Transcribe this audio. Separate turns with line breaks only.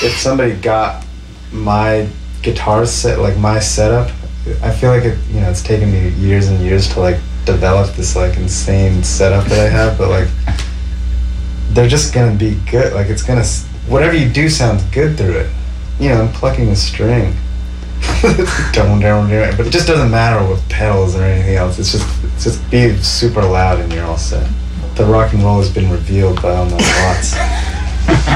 if somebody got my guitar set, like my setup, I feel like it's taken me years and years to like develop this like insane setup that I have, but like they're just gonna be good. Like it's gonna, whatever you do sounds good through it. I'm plucking a string. But it just doesn't matter with pedals or anything else. It's just be super loud and you're all set. The rock and roll has been revealed by all my watts.